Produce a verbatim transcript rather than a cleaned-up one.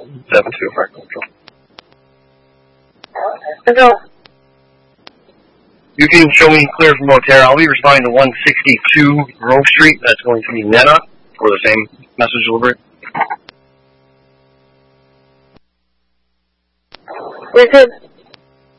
seven two, Fire Control. Control. You can show me clear from Moterra. I'll be responding to one sixty-two Grove Street. That's going to be Netta for the same message delivery. You're good.